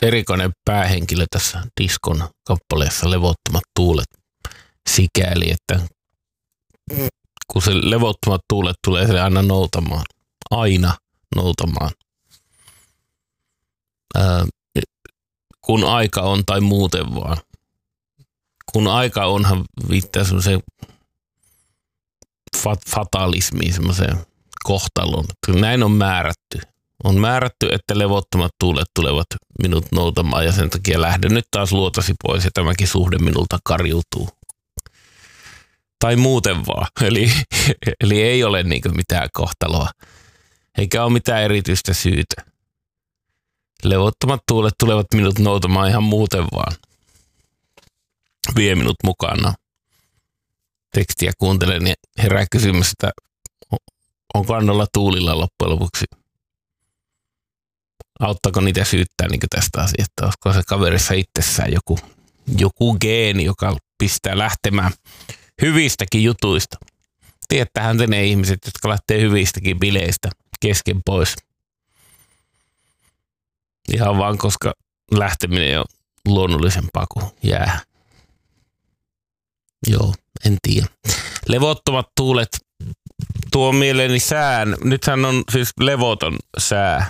erikoinen päähenkilö tässä diskon kappaleessa Levottomat tuulet sikäli, että kun se levottomat tuulet tulee se aina noutamaan. Aina noutamaan. Kun aika on tai muuten vaan. Kun aika onhan viittaa semmoiseen fatalismiin, semmoiseen kohtalon. Näin on määrätty. On määrätty, että levottomat tuulet tulevat minut noutamaan ja sen takia lähden nyt taas luotasi pois ja tämäkin suhde minulta karjuutuu. Tai muuten vaan. Eli ei ole niinku mitään kohtaloa. Eikä ole mitään erityistä syytä. Levottomat tuulet tulevat minut noutamaan ihan muuten vaan. Vie minut mukana. Tekstiä kuuntelen ja herää kysymys, että on kannalla tuulilla loppujen lopuksi. Auttaako niitä syyttää niin tästä asiasta? Olisiko se kaverissa itsessään joku geeni, joka pistää lähtemään hyvistäkin jutuista? Tiettähän te ne ihmiset, jotka lähtee hyvistäkin bileistä kesken pois. Ihan vaan, koska lähteminen on luonnollisempaa kuin jää. Joo, en tiedä. Levottomat tuulet tuo mieleeni sään. Nythän on siis levoton sää.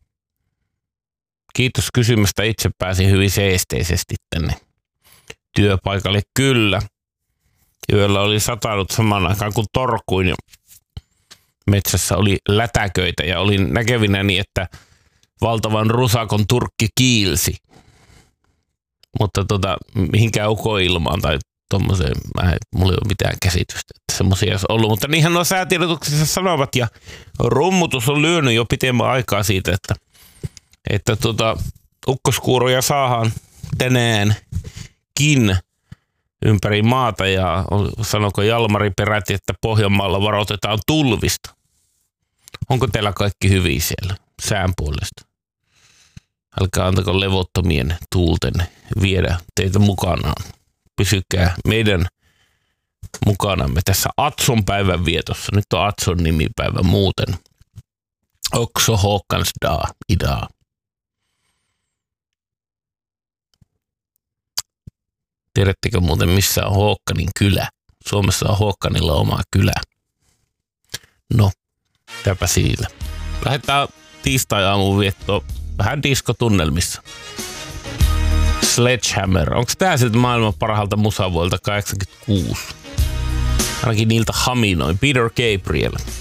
Kiitos kysymästä. Itse pääsin hyvin seesteisesti tänne työpaikalle. Kyllä. Yöllä oli satanut samaan aikaan kuin torkuin ja metsässä oli lätäköitä ja olin näkevinäni, että valtavan rusakon turkki kiilsi. Mutta mihinkään ukoilmaan tai tommoseen, mulla ei ole mitään käsitystä, että semmoisia olisi ollut. Mutta niinhän nuo säätiedotuksissa sanovat ja rummutus on lyönyt jo pitemmän aikaa siitä, että ukkoskuuroja saadaan tänäänkin ympäri maata ja sanoko Jalmari peräti, että Pohjanmaalla varoitetaan tulvista. Onko teillä kaikki hyvin siellä sään puolesta? Älkää antako levottomien tuulten viedä teitä mukanaan. Pysykää meidän mukanamme tässä Atson päivän vietossa. Nyt on Atson nimipäivä muuten. Också Håkansdag idag. Tiedättekö muuten, missä on Håkanin kylä? Suomessa on Håkanilla oma kylä. No, täpä siinä. Lähdetään tiistai-aamuun viettoon vähän diskotunnelmissa. Sledgehammer. Onko tää siltä maailman parhaalta musavuolta 86? Ainakin niiltä haminoin. Peter Gabriel.